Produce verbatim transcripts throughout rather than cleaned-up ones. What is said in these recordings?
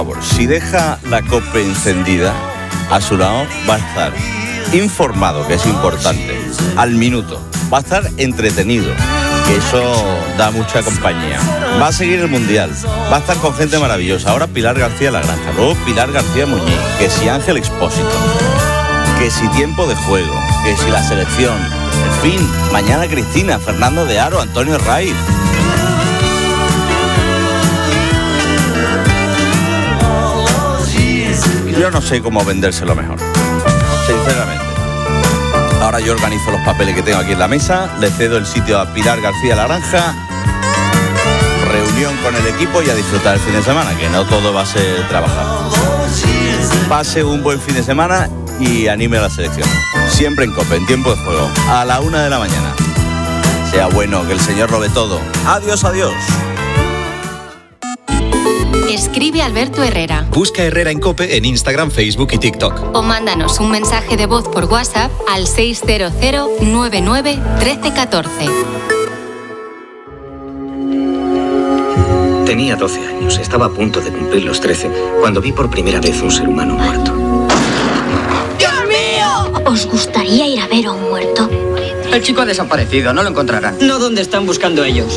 Si deja la COPE encendida, a su lado va a estar informado, que es importante, al minuto. Va a estar entretenido, que eso da mucha compañía. Va a seguir el Mundial, va a estar con gente maravillosa. Ahora Pilar García La Granja, luego Pilar García Muñiz, que si Ángel Expósito, que si tiempo de juego, que si la selección. En fin, mañana Cristina, Fernando de Aro, Antonio Raiz. Yo no sé cómo vendérselo mejor, sinceramente. Ahora yo organizo los papeles que tengo aquí en la mesa, le cedo el sitio a Pilar García La Granja, reunión con el equipo y a disfrutar el fin de semana, que no todo va a ser trabajar. Pase un buen fin de semana y anime a la selección. Siempre en COPE, en tiempo de juego, a la una de la mañana. Sea bueno, que el Señor lo ve todo. Adiós, adiós. Escribe Alberto Herrera. Busca Herrera en COPE en Instagram, Facebook y TikTok. O mándanos un mensaje de voz por WhatsApp al seis cero cero nueve nueve uno tres uno cuatro. Tenía doce años, estaba a punto de cumplir los trece, cuando vi por primera vez un ser humano muerto. ¡Dios mío! ¿Os gustaría ir a ver a un muerto? El chico ha desaparecido, no lo encontrarán. No donde están buscando ellos.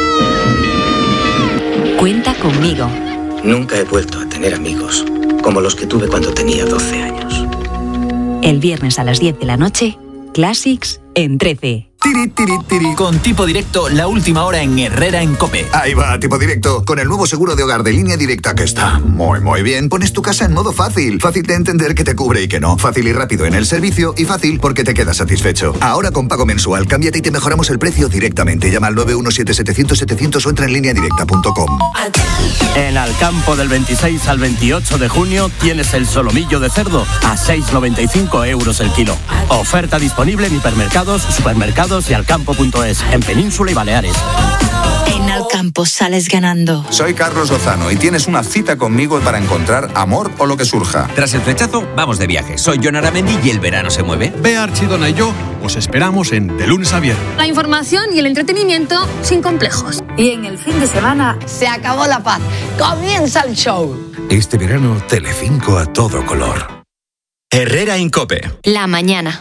Cuenta conmigo. Nunca he vuelto a tener amigos como los que tuve cuando tenía doce años. El viernes a las diez de la noche, Classics en trece. Tiri, tiri, tiri. Con Tipo Directo, la última hora en Herrera en COPE. Ahí va, Tipo Directo, con el nuevo seguro de hogar de Línea Directa que está muy, muy bien. Pones tu casa en modo fácil. Fácil de entender que te cubre y que no. Fácil y rápido en el servicio y fácil porque te quedas satisfecho. Ahora con pago mensual, cámbiate y te mejoramos el precio directamente. Llama al nueve uno siete setecientos setecientos o entra en línea directa punto com. En Alcampo del veintiséis al veintiocho de junio tienes el solomillo de cerdo a seis noventa y cinco euros el kilo. Oferta disponible en hipermercados, supermercados y alcampo punto es, en Península y Baleares. En Alcampo sales ganando. Soy Carlos Lozano y tienes una cita conmigo para encontrar amor o lo que surja. Tras el flechazo, vamos de viaje. Soy Jon Aramendi y el verano se mueve. Bea Archidona y yo os esperamos en De Lunes a Viernes. La información y el entretenimiento sin complejos. Y en el fin de semana se acabó la paz. Comienza el show. Este verano, Telecinco a todo color. Herrera en COPE. La mañana.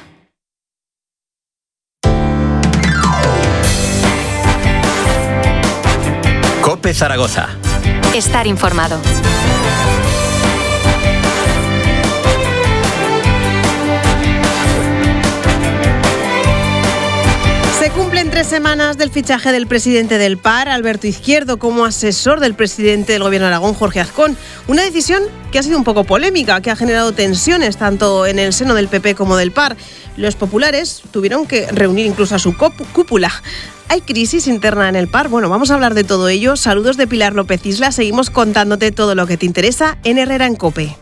COPE Zaragoza. Estar informado. Se cumplen tres semanas del fichaje del presidente del P A R, Alberto Izquierdo, como asesor del presidente del Gobierno de Aragón, Jorge Azcón. Una decisión que ha sido un poco polémica, que ha generado tensiones tanto en el seno del P P como del P A R. Los populares tuvieron que reunir incluso a su cúpula. ¿Hay crisis interna en el P A R? Bueno, vamos a hablar de todo ello. Saludos de Pilar López Isla. Seguimos contándote todo lo que te interesa en Herrera en COPE.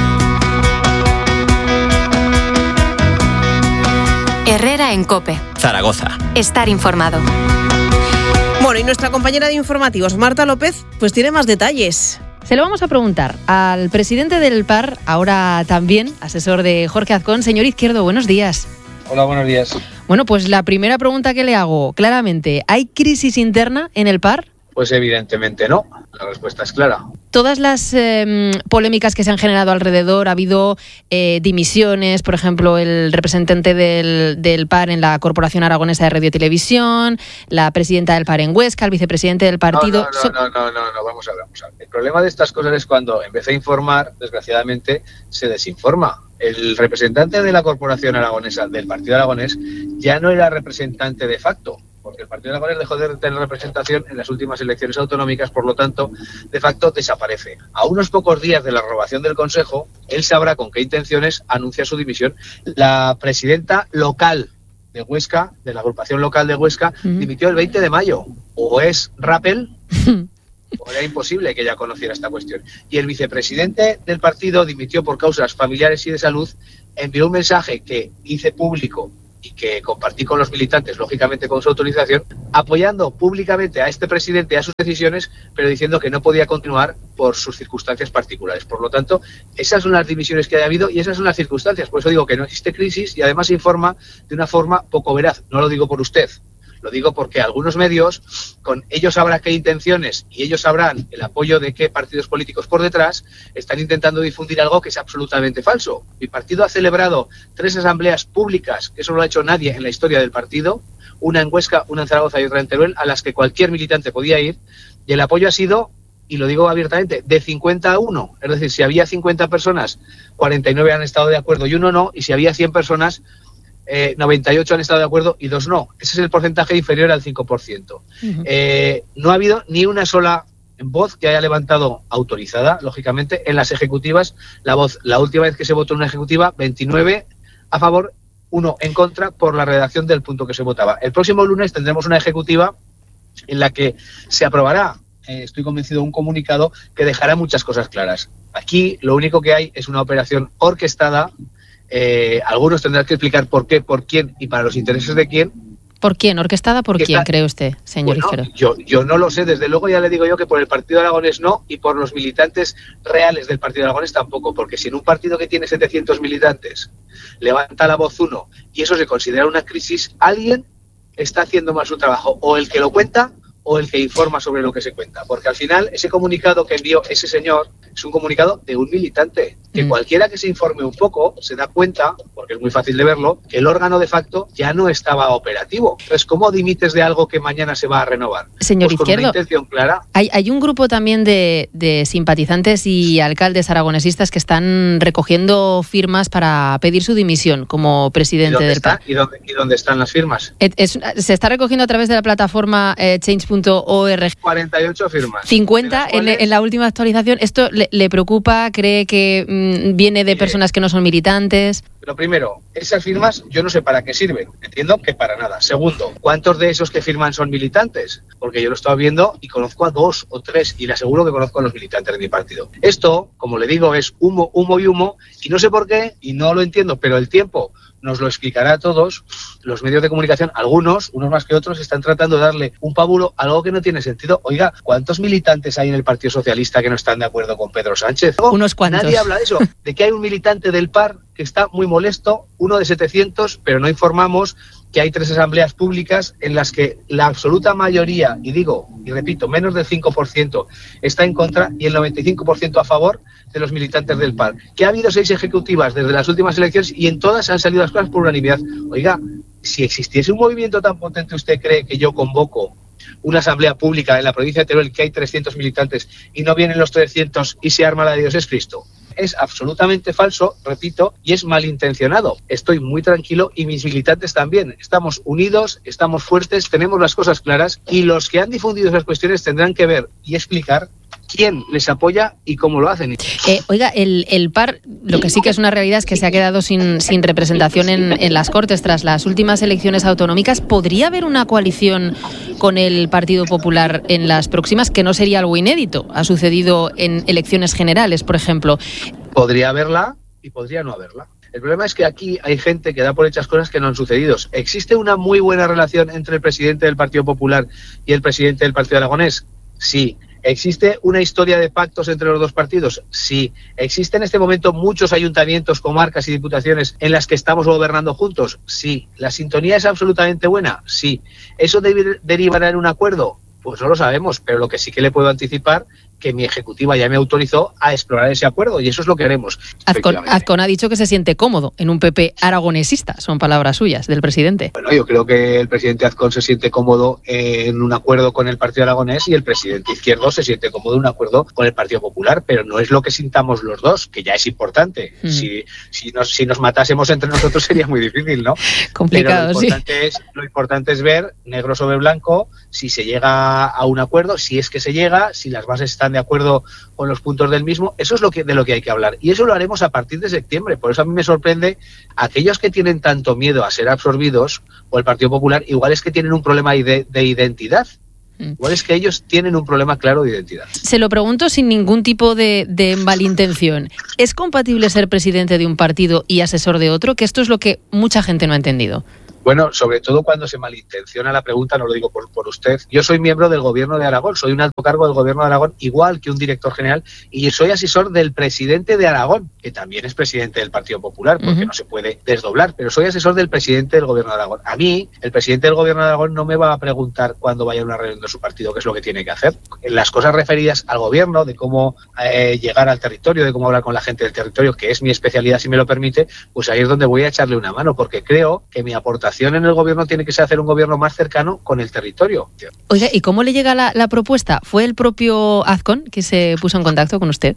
Herrera en COPE. Zaragoza. Estar informado. Bueno, y nuestra compañera de informativos, Marta López, pues tiene más detalles. Se lo vamos a preguntar al presidente del P A R, ahora también asesor de Jorge Azcón. Señor Izquierdo, buenos días. Hola, buenos días. Bueno, pues la primera pregunta que le hago, claramente, ¿hay crisis interna en el P A R? Pues evidentemente no, la respuesta es clara. Todas las eh, polémicas que se han generado alrededor, ha habido eh, dimisiones, por ejemplo, el representante del, del P A R en la Corporación Aragonesa de Radio y Televisión, la presidenta del P A R en Huesca, el vicepresidente del partido... No, no, no, no, no, no, vamos a ver, vamos a ver. El problema de estas cosas es cuando en vez de informar, desgraciadamente, se desinforma. El representante de la Corporación Aragonesa del Partido Aragonés ya no era representante de facto, porque el Partido Aragonés dejó de tener representación en las últimas elecciones autonómicas, por lo tanto, de facto desaparece. A unos pocos días de la renovación del Consejo, él sabrá con qué intenciones anuncia su dimisión. La presidenta local de Huesca, de la agrupación local de Huesca, uh-huh. dimitió el veinte de mayo. O es Rappel, o era imposible que ella conociera esta cuestión. Y el vicepresidente del partido dimitió por causas familiares y de salud, envió un mensaje que hice público y que compartí con los militantes, lógicamente con su autorización, apoyando públicamente a este presidente y a sus decisiones, pero diciendo que no podía continuar por sus circunstancias particulares. Por lo tanto, esas son las dimisiones que ha habido y esas son las circunstancias. Por eso digo que no existe crisis y además se informa de una forma poco veraz. No lo digo por usted, Lo digo porque algunos medios, con ellos sabrán qué intenciones y ellos sabrán el apoyo de qué partidos políticos por detrás, están intentando difundir algo que es absolutamente falso. Mi partido ha celebrado tres asambleas públicas, que eso no lo ha hecho nadie en la historia del partido, una en Huesca, una en Zaragoza y otra en Teruel, a las que cualquier militante podía ir, y el apoyo ha sido, y lo digo abiertamente, de cincuenta a uno. Es decir, si había cincuenta personas, cuarenta y nueve han estado de acuerdo y uno no, y si había cien personas, eh, noventa y ocho han estado de acuerdo y dos no. Ese es el porcentaje inferior al cinco por ciento. Uh-huh. Eh, no ha habido ni una sola voz que haya levantado autorizada, lógicamente, en las ejecutivas. La voz, la última vez que se votó en una ejecutiva, veintinueve a favor, uno en contra, por la redacción del punto que se votaba. El próximo lunes tendremos una ejecutiva en la que se aprobará, eh, estoy convencido, un comunicado que dejará muchas cosas claras. Aquí lo único que hay es una operación orquestada. Eh, algunos tendrán que explicar por qué, por quién y para los intereses de quién. ¿Por quién? ¿Orquestada por quién, está, cree usted, señor bueno, Izquierdo? Yo, yo no lo sé, desde luego ya le digo yo que por el Partido Aragonés no, y por los militantes reales del Partido Aragonés tampoco, porque si en un partido que tiene setecientos militantes levanta la voz uno y eso se considera una crisis, alguien está haciendo mal su trabajo, o el que lo cuenta o el que informa sobre lo que se cuenta, porque al final ese comunicado que envió ese señor es un comunicado de un militante, que mm. cualquiera que se informe un poco se da cuenta, porque es muy fácil de verlo, que el órgano de facto ya no estaba operativo. Entonces, ¿cómo dimites de algo que mañana se va a renovar? Señor pues con Izquierdo, una intención clara. Hay, hay un grupo también de, de simpatizantes y alcaldes aragonesistas que están recogiendo firmas para pedir su dimisión como presidente del P A R. ¿Y dónde, ¿Y dónde están las firmas? Es, es, se está recogiendo a través de la plataforma eh, change punto org. cuarenta y ocho firmas. cincuenta cuales... en, en la última actualización. ¿Esto le, le preocupa? ¿Cree que mmm, viene de personas que no son militantes? Lo primero, esas firmas yo no sé para qué sirven. Entiendo que para nada. Segundo, ¿cuántos de esos que firman son militantes? Porque yo lo he estado viendo y conozco a dos o tres, y le aseguro que conozco a los militantes de mi partido. Esto, como le digo, es humo, humo y humo, y no sé por qué, y no lo entiendo, pero el tiempo nos lo explicará a todos. Los medios de comunicación, algunos, unos más que otros, están tratando de darle un pábulo a algo que no tiene sentido. Oiga, ¿cuántos militantes hay en el Partido Socialista que no están de acuerdo con Pedro Sánchez? Oh, unos cuantos. Nadie habla de eso, de que hay un militante del P A R que está muy molesto, uno de setecientos, pero no informamos que hay tres asambleas públicas en las que la absoluta mayoría, y digo, y repito, menos del cinco por ciento está en contra y el noventa y cinco por ciento a favor de los militantes del P A R. Que ha habido seis ejecutivas desde las últimas elecciones y en todas han salido las cosas por unanimidad. Oiga, si existiese un movimiento tan potente, ¿usted cree que yo convoco una asamblea pública en la provincia de Teruel que hay trescientos militantes y no vienen los trescientos y se arma la de Dios es Cristo? Es absolutamente falso, repito, y es malintencionado. Estoy muy tranquilo y mis militantes también. Estamos unidos, estamos fuertes, tenemos las cosas claras y los que han difundido esas cuestiones tendrán que ver y explicar quién les apoya y cómo lo hacen. Eh, oiga, el, el P A R, lo que sí que es una realidad es que se ha quedado sin, sin representación en, en las Cortes tras las últimas elecciones autonómicas. ¿Podría haber una coalición con el Partido Popular en las próximas, que no sería algo inédito? Ha sucedido en elecciones generales, por ejemplo. Podría haberla y podría no haberla. El problema es que aquí hay gente que da por hechas cosas que no han sucedido. ¿Existe una muy buena relación entre el presidente del Partido Popular y el presidente del Partido Aragonés? Sí. ¿Existe una historia de pactos entre los dos partidos? Sí. ¿Existe en este momento muchos ayuntamientos, comarcas y diputaciones en las que estamos gobernando juntos? Sí. ¿La sintonía es absolutamente buena? Sí. ¿Eso debe, derivará en un acuerdo? Pues no lo sabemos, pero lo que sí que le puedo anticipar que mi ejecutiva ya me autorizó a explorar ese acuerdo y eso es lo que haremos. Azcón, Azcón ha dicho que se siente cómodo en un P P aragonesista, son palabras suyas del presidente. Bueno, yo creo que el presidente Azcón se siente cómodo en un acuerdo con el Partido Aragonés y el presidente Izquierdo se siente cómodo en un acuerdo con el Partido Popular, pero no es lo que sintamos los dos, que ya es importante. Mm. Si, si, nos, si nos matásemos entre nosotros sería muy difícil, ¿no? Complicado, pero lo importante, sí. es, lo importante es ver negro sobre blanco si se llega a un acuerdo, si es que se llega, si las bases están de acuerdo con los puntos del mismo. Eso es lo que de lo que hay que hablar y eso lo haremos a partir de septiembre. Por eso a mí me sorprende aquellos que tienen tanto miedo a ser absorbidos por el Partido Popular, igual es que tienen un problema de, de identidad. Igual es que ellos tienen un problema claro de identidad. Se lo pregunto sin ningún tipo de, de malintención. ¿Es compatible ser presidente de un partido y asesor de otro? Que esto es lo que mucha gente no ha entendido. Bueno, sobre todo cuando se malintenciona la pregunta, no lo digo por, por usted. Yo soy miembro del Gobierno de Aragón, soy un alto cargo del Gobierno de Aragón, igual que un director general, y soy asesor del presidente de Aragón, que también es presidente del Partido Popular, porque uh-huh. no se puede desdoblar, pero soy asesor del presidente del Gobierno de Aragón. A mí, el presidente del Gobierno de Aragón no me va a preguntar cuándo vaya a una reunión de su partido qué es lo que tiene que hacer. En las cosas referidas al Gobierno, de cómo eh, llegar al territorio, de cómo hablar con la gente del territorio, que es mi especialidad, si me lo permite, pues ahí es donde voy a echarle una mano, porque creo que mi aportación en el gobierno tiene que ser hacer un gobierno más cercano con el territorio. Oiga, ¿y cómo le llega la, la propuesta? ¿Fue el propio Azcón que se puso en contacto con usted?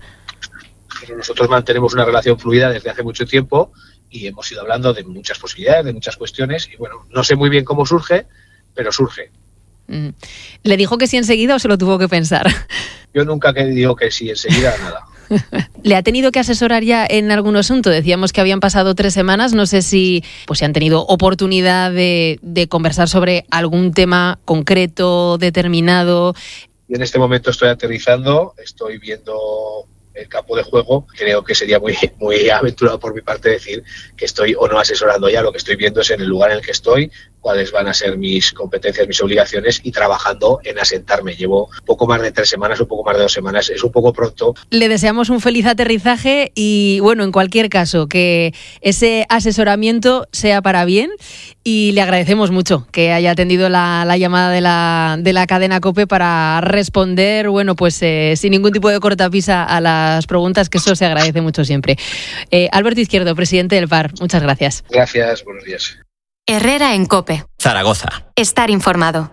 Nosotros mantenemos una relación fluida desde hace mucho tiempo y hemos ido hablando de muchas posibilidades, de muchas cuestiones, y bueno, no sé muy bien cómo surge, pero surge. Mm. ¿Le dijo que sí enseguida o se lo tuvo que pensar? Yo nunca que digo que sí enseguida, nada. ¿Le ha tenido que asesorar ya en algún asunto? Decíamos que habían pasado tres semanas, no sé si pues si han tenido oportunidad de, de conversar sobre algún tema concreto, determinado. Y en este momento estoy aterrizando, estoy viendo el campo de juego. Creo que sería muy, muy aventurado por mi parte decir que estoy o no asesorando ya. Lo que estoy viendo es en el lugar en el que estoy, cuáles van a ser mis competencias, mis obligaciones, y trabajando en asentarme. Llevo poco más de tres semanas, un poco más de dos semanas, es un poco pronto. Le deseamos un feliz aterrizaje y, bueno, en cualquier caso, que ese asesoramiento sea para bien, y le agradecemos mucho que haya atendido la, la llamada de la, de la cadena COPE para responder, bueno, pues eh, sin ningún tipo de cortapisa a las preguntas, que eso se agradece mucho siempre. Eh, Alberto Izquierdo, presidente del P A R, muchas gracias. Gracias, buenos días. Herrera en COPE. Zaragoza. Estar informado.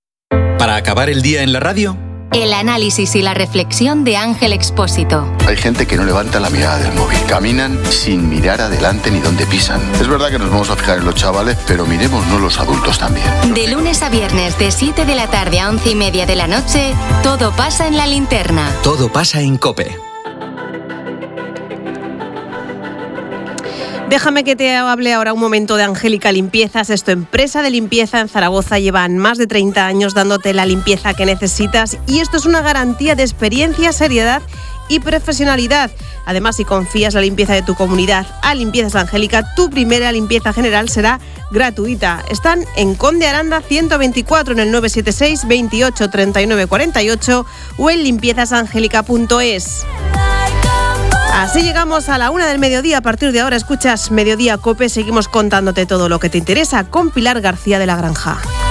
Para acabar el día en la radio, el análisis y la reflexión de Ángel Expósito. Hay gente que no levanta la mirada del móvil. Caminan sin mirar adelante ni dónde pisan. Es verdad que nos vamos a fijar en los chavales, pero miremosnos los adultos también. De lunes a viernes, de siete de la tarde a once y media de la noche, todo pasa en La Linterna. Todo pasa en COPE. Déjame que te hable ahora un momento de Angélica Limpiezas. Es tu empresa de limpieza en Zaragoza. Llevan más de treinta años dándote la limpieza que necesitas, y esto es una garantía de experiencia, seriedad y profesionalidad. Además, si confías la limpieza de tu comunidad a Limpiezas Angélica, tu primera limpieza general será gratuita. Están en Conde Aranda ciento veinticuatro, en el nueve siete seis, veintiocho, treinta y nueve cuarenta y ocho o en limpiezas angélica punto es. Así llegamos a la una del mediodía. A partir de ahora escuchas Mediodía COPE. Seguimos contándote todo lo que te interesa con Pilar García de la Granja.